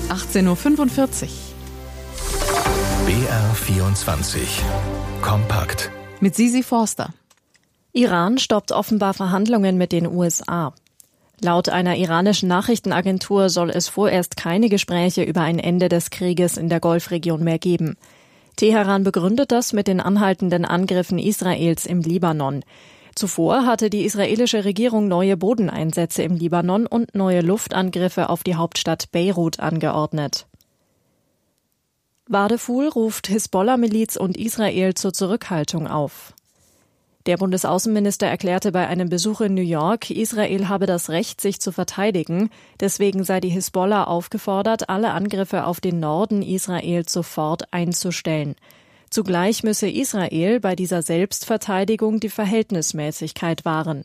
18.45 Uhr. BR24 Kompakt. Mit Sisi Forster. Iran stoppt offenbar Verhandlungen mit den USA. Laut einer iranischen Nachrichtenagentur soll es vorerst keine Gespräche über ein Ende des Krieges in der Golfregion mehr geben. Teheran begründet das mit den anhaltenden Angriffen Israels im Libanon. Zuvor hatte die israelische Regierung neue Bodeneinsätze im Libanon und neue Luftangriffe auf die Hauptstadt Beirut angeordnet. Wadeful ruft Hisbollah-Miliz und Israel zur Zurückhaltung auf. Der Bundesaußenminister erklärte bei einem Besuch in New York, Israel habe das Recht, sich zu verteidigen. Deswegen sei die Hisbollah aufgefordert, alle Angriffe auf den Norden Israels sofort einzustellen. Zugleich müsse Israel bei dieser Selbstverteidigung die Verhältnismäßigkeit wahren.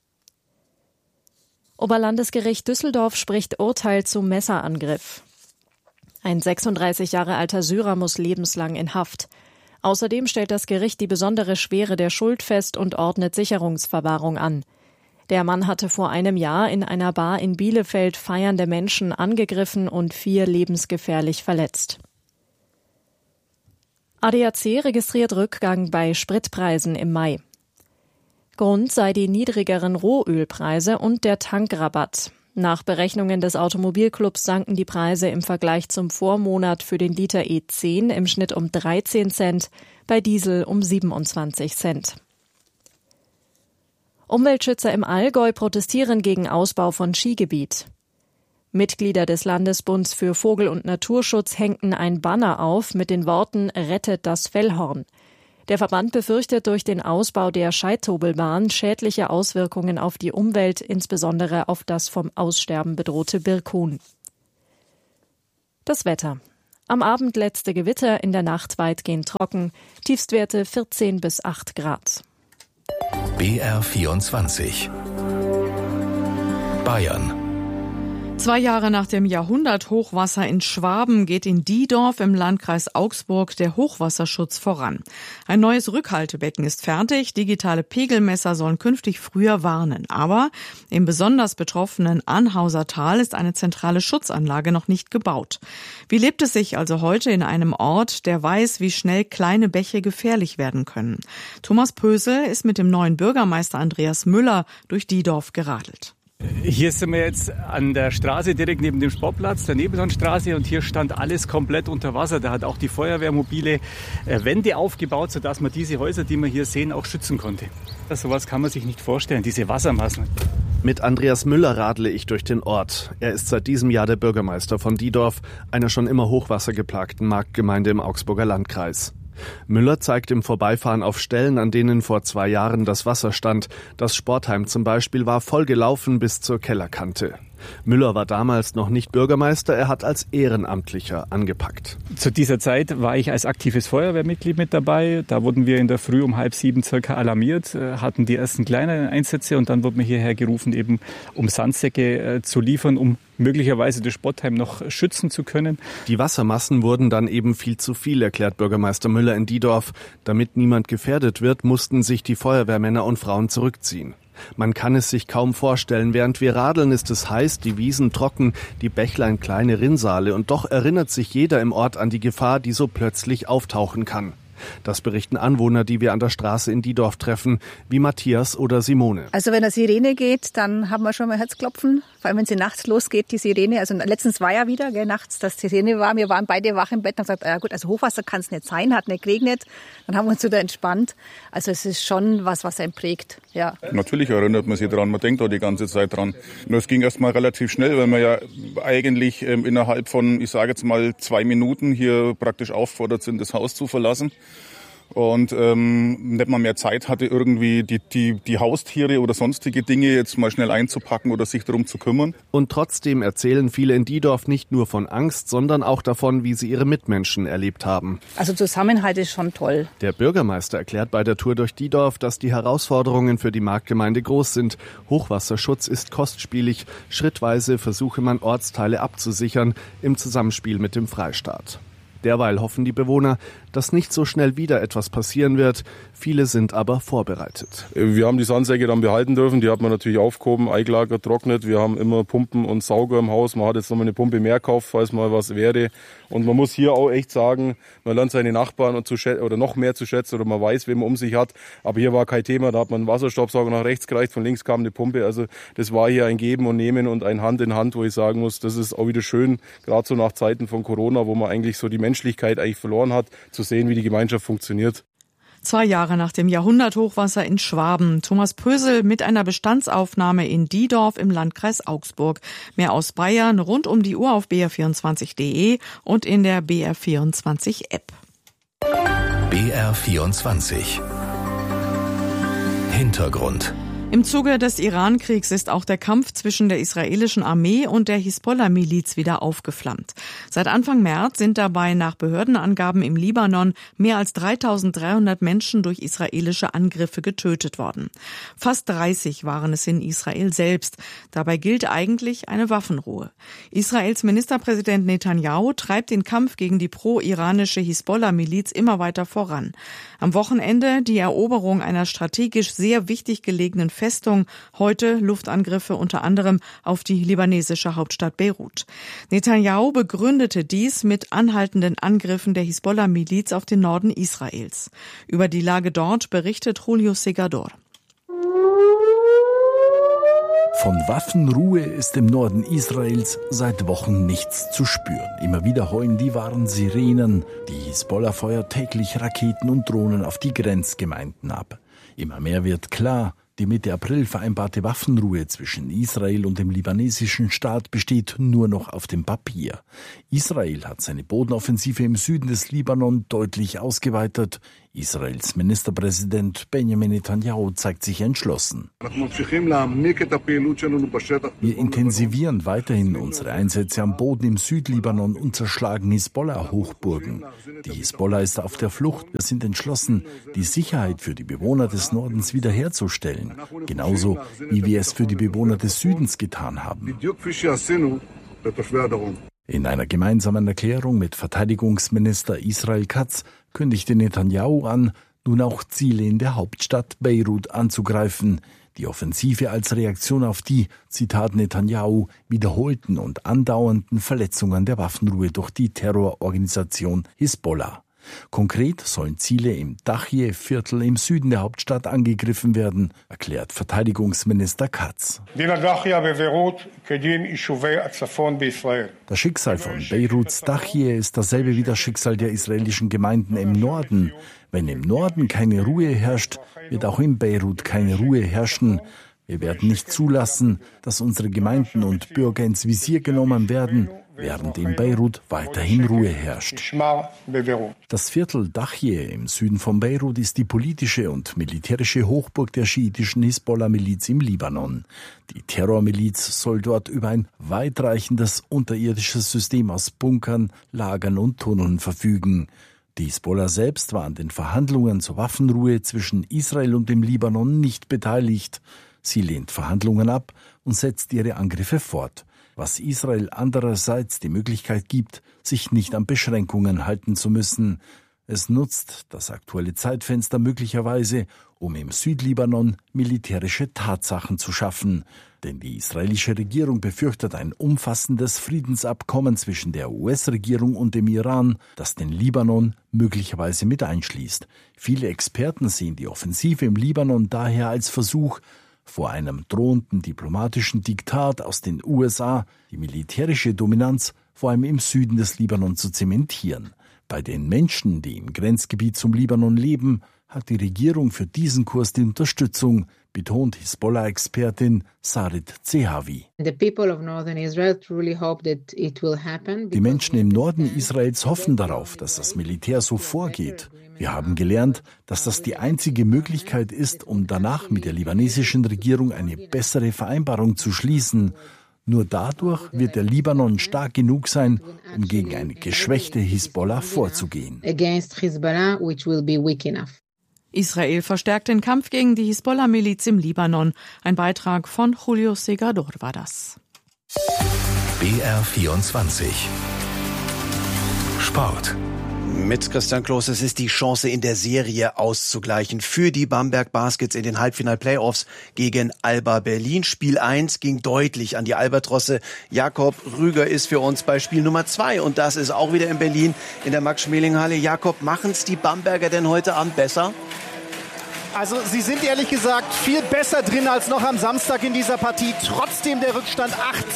Oberlandesgericht Düsseldorf spricht Urteil zum Messerangriff. Ein 36 Jahre alter Syrer muss lebenslang in Haft. Außerdem stellt das Gericht die besondere Schwere der Schuld fest und ordnet Sicherungsverwahrung an. Der Mann hatte vor einem Jahr in einer Bar in Bielefeld feiernde Menschen angegriffen und 4 lebensgefährlich verletzt. ADAC registriert Rückgang bei Spritpreisen im Mai. Grund sei die niedrigeren Rohölpreise und der Tankrabatt. Nach Berechnungen des Automobilclubs sanken die Preise im Vergleich zum Vormonat für den Liter E10 im Schnitt um 13 Cent, bei Diesel um 27 Cent. Umweltschützer im Allgäu protestieren gegen Ausbau von Skigebiet. Mitglieder des Landesbunds für Vogel- und Naturschutz hängten ein Banner auf mit den Worten »Rettet das Fellhorn«. Der Verband befürchtet durch den Ausbau der Scheithobelbahn schädliche Auswirkungen auf die Umwelt, insbesondere auf das vom Aussterben bedrohte Birkhuhn. Das Wetter. Am Abend letzte Gewitter, in der Nacht weitgehend trocken, Tiefstwerte 14 bis 8 Grad. BR24 Bayern. 2 Jahre nach dem Jahrhunderthochwasser in Schwaben geht in Diedorf im Landkreis Augsburg der Hochwasserschutz voran. Ein neues Rückhaltebecken ist fertig, digitale Pegelmesser sollen künftig früher warnen. Aber im besonders betroffenen Anhauser Tal ist eine zentrale Schutzanlage noch nicht gebaut. Wie lebt es sich also heute in einem Ort, der weiß, wie schnell kleine Bäche gefährlich werden können? Thomas Pösel ist mit dem neuen Bürgermeister Andreas Müller durch Diedorf geradelt. Hier sind wir jetzt an der Straße direkt neben dem Sportplatz, der Nebelhornstraße, und hier stand alles komplett unter Wasser. Da hat auch die Feuerwehr mobile Wände aufgebaut, sodass man diese Häuser, die wir hier sehen, auch schützen konnte. Sowas kann man sich nicht vorstellen, diese Wassermassen. Mit Andreas Müller radle ich durch den Ort. Er ist seit diesem Jahr der Bürgermeister von Diedorf, einer schon immer hochwassergeplagten Marktgemeinde im Augsburger Landkreis. Müller zeigt im Vorbeifahren auf Stellen, an denen vor 2 Jahren das Wasser stand. Das Sportheim zum Beispiel war voll gelaufen bis zur Kellerkante. Müller war damals noch nicht Bürgermeister, er hat als Ehrenamtlicher angepackt. Zu dieser Zeit war ich als aktives Feuerwehrmitglied mit dabei. Da wurden wir in der Früh um 6:30 circa alarmiert, hatten die ersten kleinen Einsätze und dann wurden wir hierher gerufen, eben um Sandsäcke zu liefern, um möglicherweise das Sportheim noch schützen zu können. Die Wassermassen wurden dann eben viel zu viel, erklärt Bürgermeister Müller in Diedorf. Damit niemand gefährdet wird, mussten sich die Feuerwehrmänner und Frauen zurückziehen. Man kann es sich kaum vorstellen, während wir radeln, ist es heiß, die Wiesen trocken, die Bächlein kleine Rinnsale, und doch erinnert sich jeder im Ort an die Gefahr, die so plötzlich auftauchen kann. Das berichten Anwohner, die wir an der Straße in Diedorf treffen, wie Matthias oder Simone. Also wenn eine Sirene geht, dann haben wir schon mal Herzklopfen. Vor allem wenn sie nachts losgeht, die Sirene. Also letztens war ja wieder, nachts, dass die Sirene war. Wir waren beide wach im Bett und haben gesagt, ja gut, also Hochwasser kann es nicht sein, hat nicht geregnet. Dann haben wir uns wieder entspannt. Also es ist schon was einen prägt. Ja. Natürlich erinnert man sich dran, man denkt auch die ganze Zeit dran. Nur es ging erst mal relativ schnell, weil wir ja eigentlich innerhalb von, ich sage jetzt mal 2 Minuten hier praktisch auffordert sind, das Haus zu verlassen. Und nicht mal mehr Zeit hatte, irgendwie die Haustiere oder sonstige Dinge jetzt mal schnell einzupacken oder sich darum zu kümmern. Und trotzdem erzählen viele in Diedorf nicht nur von Angst, sondern auch davon, wie sie ihre Mitmenschen erlebt haben. Also Zusammenhalt ist schon toll. Der Bürgermeister erklärt bei der Tour durch Diedorf, dass die Herausforderungen für die Marktgemeinde groß sind. Hochwasserschutz ist kostspielig. Schrittweise versuche man, Ortsteile abzusichern im Zusammenspiel mit dem Freistaat. Derweil hoffen die Bewohner, dass nicht so schnell wieder etwas passieren wird. Viele sind aber vorbereitet. Wir haben die Sandsäcke dann behalten dürfen. Die hat man natürlich aufgehoben, eingelagert, trocknet. Wir haben immer Pumpen und Sauger im Haus. Man hat jetzt nochmal eine Pumpe mehr gekauft, falls mal was wäre. Und man muss hier auch echt sagen, man lernt seine Nachbarn oder noch mehr zu schätzen oder man weiß, wen man um sich hat. Aber hier war kein Thema. Da hat man einen Wasserstaubsauger nach rechts gereicht, von links kam eine Pumpe. Also das war hier ein Geben und Nehmen und ein Hand in Hand, wo ich sagen muss, das ist auch wieder schön, gerade so nach Zeiten von Corona, wo man eigentlich so die Menschlichkeit eigentlich verloren hat, zu sehen, wie die Gemeinschaft funktioniert. 2 Jahre nach dem Jahrhunderthochwasser in Schwaben. Thomas Pösel mit einer Bestandsaufnahme in Diedorf im Landkreis Augsburg. Mehr aus Bayern rund um die Uhr auf br24.de und in der BR24-App. BR24 Hintergrund. Im Zuge des Iran-Kriegs ist auch der Kampf zwischen der israelischen Armee und der Hisbollah-Miliz wieder aufgeflammt. Seit Anfang März sind dabei nach Behördenangaben im Libanon mehr als 3.300 Menschen durch israelische Angriffe getötet worden. Fast 30 waren es in Israel selbst. Dabei gilt eigentlich eine Waffenruhe. Israels Ministerpräsident Netanyahu treibt den Kampf gegen die pro-iranische Hisbollah-Miliz immer weiter voran. Am Wochenende die Eroberung einer strategisch sehr wichtig gelegenen Festung, heute Luftangriffe unter anderem auf die libanesische Hauptstadt Beirut. Netanyahu begründete dies mit anhaltenden Angriffen der Hisbollah-Miliz auf den Norden Israels. Über die Lage dort berichtet Julio Segador. Von Waffenruhe ist im Norden Israels seit Wochen nichts zu spüren. Immer wieder heulen die wahren Sirenen. Die Hisbollah feuert täglich Raketen und Drohnen auf die Grenzgemeinden ab. Immer mehr wird klar, die Mitte April vereinbarte Waffenruhe zwischen Israel und dem libanesischen Staat besteht nur noch auf dem Papier. Israel hat seine Bodenoffensive im Süden des Libanon deutlich ausgeweitet. Israels Ministerpräsident Benjamin Netanyahu zeigt sich entschlossen. Wir intensivieren weiterhin unsere Einsätze am Boden im Südlibanon und zerschlagen Hisbollah-Hochburgen. Die Hisbollah ist auf der Flucht. Wir sind entschlossen, die Sicherheit für die Bewohner des Nordens wiederherzustellen. Genauso wie wir es für die Bewohner des Südens getan haben. In einer gemeinsamen Erklärung mit Verteidigungsminister Israel Katz kündigte Netanyahu an, nun auch Ziele in der Hauptstadt Beirut anzugreifen. Die Offensive als Reaktion auf die, Zitat Netanyahu, wiederholten und andauernden Verletzungen der Waffenruhe durch die Terrororganisation Hisbollah. Konkret sollen Ziele im Dachje-Viertel im Süden der Hauptstadt angegriffen werden, erklärt Verteidigungsminister Katz. Das Schicksal von Beiruts Dachje ist dasselbe wie das Schicksal der israelischen Gemeinden im Norden. Wenn im Norden keine Ruhe herrscht, wird auch in Beirut keine Ruhe herrschen. Wir werden nicht zulassen, dass unsere Gemeinden und Bürger ins Visier genommen werden, während in Beirut weiterhin Ruhe herrscht. Das Viertel Dachje im Süden von Beirut ist die politische und militärische Hochburg der schiitischen Hisbollah-Miliz im Libanon. Die Terrormiliz soll dort über ein weitreichendes unterirdisches System aus Bunkern, Lagern und Tunneln verfügen. Die Hisbollah selbst war an den Verhandlungen zur Waffenruhe zwischen Israel und dem Libanon nicht beteiligt. Sie lehnt Verhandlungen ab und setzt ihre Angriffe fort, was Israel andererseits die Möglichkeit gibt, sich nicht an Beschränkungen halten zu müssen. Es nutzt das aktuelle Zeitfenster möglicherweise, um im Südlibanon militärische Tatsachen zu schaffen. Denn die israelische Regierung befürchtet ein umfassendes Friedensabkommen zwischen der US-Regierung und dem Iran, das den Libanon möglicherweise mit einschließt. Viele Experten sehen die Offensive im Libanon daher als Versuch, vor einem drohenden diplomatischen Diktat aus den USA die militärische Dominanz vor allem im Süden des Libanon zu zementieren. Bei den Menschen, die im Grenzgebiet zum Libanon leben, hat die Regierung für diesen Kurs die Unterstützung, betont Hisbollah-Expertin Sarit Zehavi. Die Menschen im Norden Israels hoffen darauf, dass das Militär so vorgeht. Wir haben gelernt, dass das die einzige Möglichkeit ist, um danach mit der libanesischen Regierung eine bessere Vereinbarung zu schließen. Nur dadurch wird der Libanon stark genug sein, um gegen eine geschwächte Hisbollah vorzugehen. Israel verstärkt den Kampf gegen die Hisbollah-Miliz im Libanon. Ein Beitrag von Julio Segador war das. BR24 Sport. Mit Christian Kloß, es ist die Chance in der Serie auszugleichen für die Bamberg Baskets in den Halbfinal-Playoffs gegen Alba Berlin. Spiel 1 ging deutlich an die Albatrosse. Jakob Rüger ist für uns bei Spiel Nummer 2 und das ist auch wieder in Berlin in der Max-Schmeling-Halle. Jakob, machen es die Bamberger denn heute Abend besser? Also sie sind ehrlich gesagt viel besser drin als noch am Samstag in dieser Partie. Trotzdem der Rückstand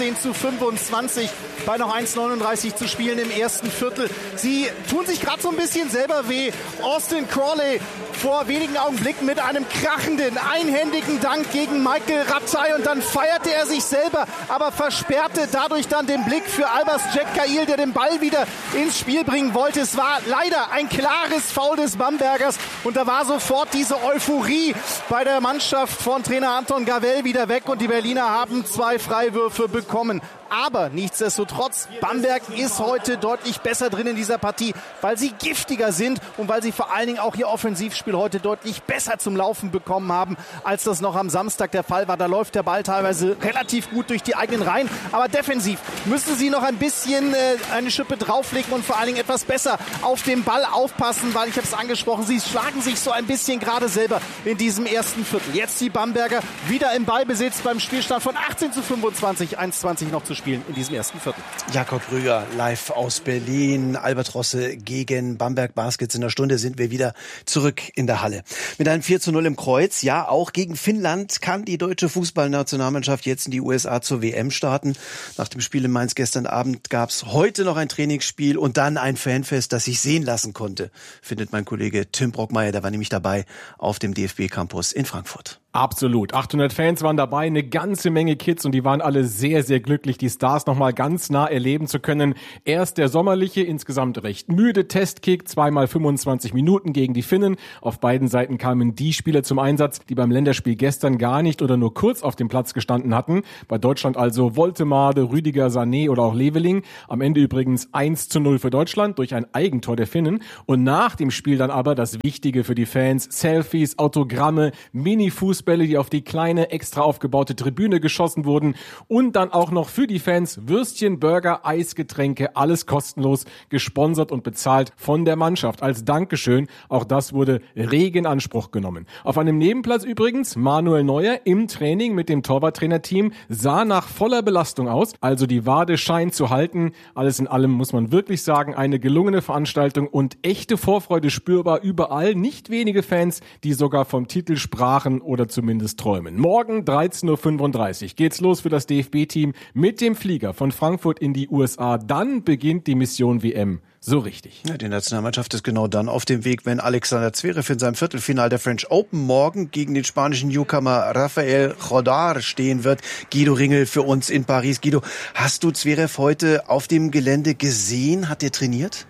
18:25 bei noch 1:39 zu spielen im ersten Viertel. Sie tun sich gerade so ein bisschen selber weh. Austin Crawley vor wenigen Augenblicken mit einem krachenden, einhändigen Dank gegen Michael Rattay und dann feierte er sich selber, aber versperrte dadurch dann den Blick für Albers Jack Cahill, der den Ball wieder ins Spiel bringen wollte. Es war leider ein klares Foul des Bambergers und da war sofort diese Euphorie bei der Mannschaft von Trainer Anton Gavel wieder weg und die Berliner haben 2 Freiwürfe bekommen. Aber nichtsdestotrotz, Bamberg ist heute deutlich besser drin in dieser Partie, weil sie giftiger sind und weil sie vor allen Dingen auch ihr Offensivspiel heute deutlich besser zum Laufen bekommen haben, als das noch am Samstag der Fall war. Da läuft der Ball teilweise relativ gut durch die eigenen Reihen. Aber defensiv müssen sie noch ein bisschen eine Schippe drauflegen und vor allen Dingen etwas besser auf den Ball aufpassen, weil ich habe es angesprochen, sie schlagen sich so ein bisschen gerade selber in diesem ersten Viertel. Jetzt die Bamberger wieder im Ballbesitz beim Spielstand von 18:25, 1:20 noch zu spielen in diesem ersten Viertel. Jakob Rüger live aus Berlin. Albatrosse gegen Bamberg Baskets. In einer Stunde sind wir wieder zurück in der Halle. Mit einem 4:0 im Kreuz. Ja, auch gegen Finnland kann die deutsche Fußballnationalmannschaft jetzt in die USA zur WM starten. Nach dem Spiel in Mainz gestern Abend gab es heute noch ein Trainingsspiel und dann ein Fanfest, das sich sehen lassen konnte, findet mein Kollege Tim Brockmeier. Der war nämlich dabei auf dem DFB-Campus in Frankfurt. Absolut. 800 Fans waren dabei, eine ganze Menge Kids und die waren alle sehr, sehr glücklich, die Stars nochmal ganz nah erleben zu können. Erst der sommerliche, insgesamt recht müde Testkick, 2x 25 Minuten gegen die Finnen. Auf beiden Seiten kamen die Spieler zum Einsatz, die beim Länderspiel gestern gar nicht oder nur kurz auf dem Platz gestanden hatten. Bei Deutschland also Woltemade, Rüdiger, Sané oder auch Leveling. Am Ende übrigens 1:0 für Deutschland durch ein Eigentor der Finnen. Und nach dem Spiel dann aber das Wichtige für die Fans, Selfies, Autogramme, Mini-Fußbälle, die auf die kleine, extra aufgebaute Tribüne geschossen wurden und dann auch noch für die Fans Würstchen, Burger, Eisgetränke, alles kostenlos, gesponsert und bezahlt von der Mannschaft. Als Dankeschön, auch das wurde rege in Anspruch genommen. Auf einem Nebenplatz übrigens Manuel Neuer im Training mit dem Torwarttrainerteam, sah nach voller Belastung aus, also die Wade scheint zu halten. Alles in allem muss man wirklich sagen, eine gelungene Veranstaltung und echte Vorfreude spürbar überall. Nicht wenige Fans, die sogar vom Titel sprachen oder zumindest träumen. Morgen 13:35 Uhr geht's los für das DFB-Team mit dem Flieger von Frankfurt in die USA. Dann beginnt die Mission WM. So richtig. Ja, die Nationalmannschaft ist genau dann auf dem Weg, wenn Alexander Zverev in seinem Viertelfinal der French Open morgen gegen den spanischen Newcomer Rafael Jodar stehen wird. Guido Ringel für uns in Paris. Guido, hast du Zverev heute auf dem Gelände gesehen? Hat er trainiert?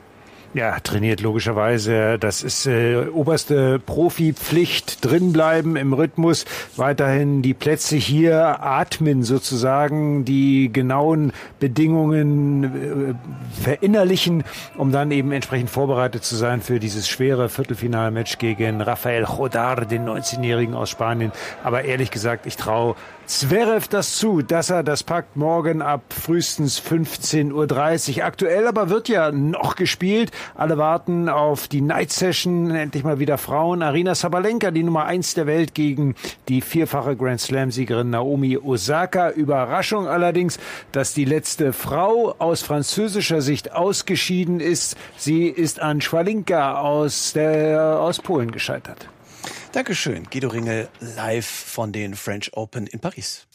Ja, trainiert logischerweise. Das ist oberste Profipflicht, drinbleiben im Rhythmus, weiterhin die Plätze hier atmen sozusagen, die genauen Bedingungen verinnerlichen, um dann eben entsprechend vorbereitet zu sein für dieses schwere Viertelfinalmatch gegen Rafael Jodar, den 19-Jährigen aus Spanien. Aber ehrlich gesagt, ich traue Zverev das zu, dass er das packt morgen ab frühestens 15:30 Uhr. Aktuell aber wird ja noch gespielt. Alle warten auf die Night Session. Endlich mal wieder Frauen. Aryna Sabalenka, die Nummer 1 der Welt, gegen die vierfache Grand Slam-Siegerin Naomi Osaka. Überraschung allerdings, dass die letzte Frau aus französischer Sicht ausgeschieden ist. Sie ist an Schwalinka aus Polen gescheitert. Dankeschön, Guido Ringel, live von den French Open in Paris.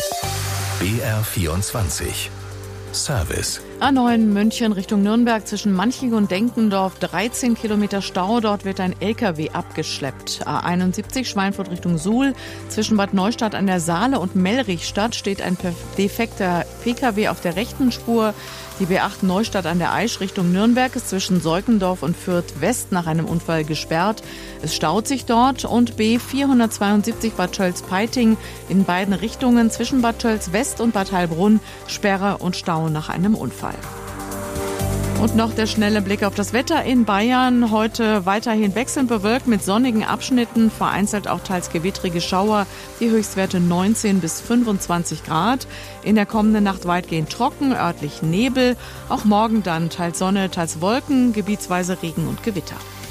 BR24 Service. A9 München Richtung Nürnberg zwischen Manching und Denkendorf 13 Kilometer Stau. Dort wird ein LKW abgeschleppt. A71 Schweinfurt Richtung Suhl zwischen Bad Neustadt an der Saale und Mellrichstadt steht ein defekter PKW auf der rechten Spur. Die B8 Neustadt an der Aisch Richtung Nürnberg ist zwischen Seukendorf und Fürth West nach einem Unfall gesperrt. Es staut sich dort und B472 Bad Tölz-Peiting in beiden Richtungen zwischen Bad Tölz West und Bad Heilbrunn Sperre und Stau nach einem Unfall. Und noch der schnelle Blick auf das Wetter in Bayern. Heute weiterhin wechselnd bewölkt mit sonnigen Abschnitten, vereinzelt auch teils gewittrige Schauer. Die Höchstwerte 19 bis 25 Grad. In der kommenden Nacht weitgehend trocken, örtlich Nebel. Auch morgen dann teils Sonne, teils Wolken, gebietsweise Regen und Gewitter.